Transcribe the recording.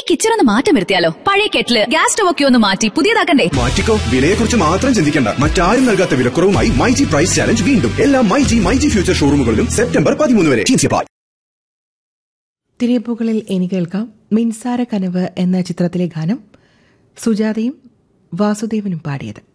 Kitchen ഒന്ന് മാറ്റം വരുത്തിയാലോ? പഴയ കെറ്റില്, ഗ്യാസ് സ്റ്റവ് ഒക്കെ ഒന്ന് മാറ്റി പുതിയതാക്കണ്ടേ? മാറ്റിക്കോ. വിലയെക്കുറിച്ച് മാത്രം ചിന്തിക്കണ്ട. മറ്റാരും നൽകാത്ത വിലക്കുറവുമായി മൈജി പ്രൈസ് ചാലഞ്ച് വീണ്ടും എല്ലാ മൈജി ഫ്യൂച്ചർ ഷോറൂമുകളിലും സെപ്റ്റംബർ 13 വരെ. തിരയപ്പൂക്കളിൽ ഇനി കേൾക്കാം മിൻസാര കനവ് എന്ന ചിത്രത്തിലെ ഗാനം സുജാതയും വാസുദേവനും പാടിയത്.